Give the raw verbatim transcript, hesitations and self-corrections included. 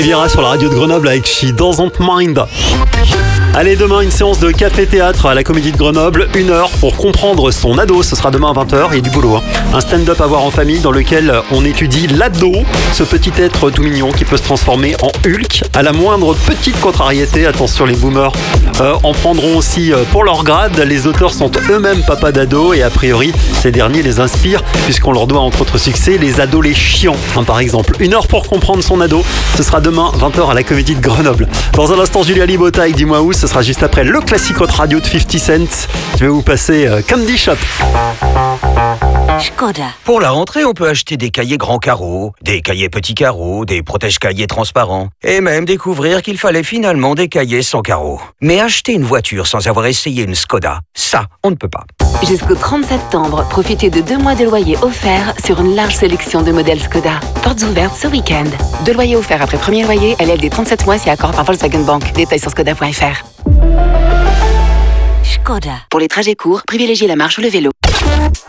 Vira sur la radio de Grenoble avec She Doesn't Mind. Allez, demain, une séance de café-théâtre à la Comédie de Grenoble. Une heure pour comprendre son ado. Ce sera demain à vingt heures. Il y a du boulot. Hein. Un stand-up à voir en famille dans lequel on étudie l'ado, ce petit être tout mignon qui peut se transformer en Hulk à la moindre petite contrariété. Attention, les boomers euh, en prendront aussi pour leur grade. Les auteurs sont eux-mêmes papas d'ados et a priori, ces derniers les inspirent puisqu'on leur doit entre autres succès les ados les chiants, hein, par exemple. Une heure pour comprendre son ado. Ce sera demain vingt heures à la Comédie de Grenoble. Dans un instant, Julia Libota avec Dis-moi où. Ce sera juste après le classique hot radio de cinquante Cent. Je vais vous passer euh, Candy Shop. Skoda. Pour la rentrée, on peut acheter des cahiers grands carreaux, des cahiers petits carreaux, des protège-cahiers transparents, et même découvrir qu'il fallait finalement des cahiers sans carreaux. Mais acheter une voiture sans avoir essayé une Skoda, ça, on ne peut pas. Jusqu'au trente septembre, profitez de deux mois de loyer offerts sur une large sélection de modèles Skoda. Portes ouvertes ce week-end. Deux loyers offerts après premier loyer, L L D trente-sept mois si accord par Volkswagen Bank. Détails sur skoda point f r. Skoda. Pour les trajets courts, privilégiez la marche ou le vélo.